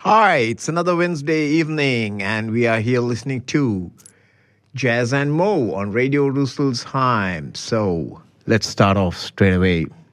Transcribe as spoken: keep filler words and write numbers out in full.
Hi, it's another Wednesday evening, and we are here listening to Jazz and Mo on Radio Russel's Heim. So let's start off straight away.